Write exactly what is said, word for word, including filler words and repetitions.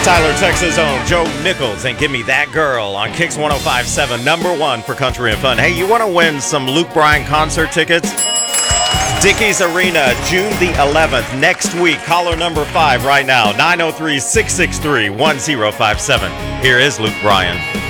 Tyler, Texas' own Joe Nichols and Give Me That Girl on Kicks one oh five point seven, number one for country and fun. Hey, you want to win some Luke Bryan concert tickets? Dickies Arena, June the eleventh, next week. Caller number five right now, nine oh three, six six three, one oh five seven. Here is Luke Bryan.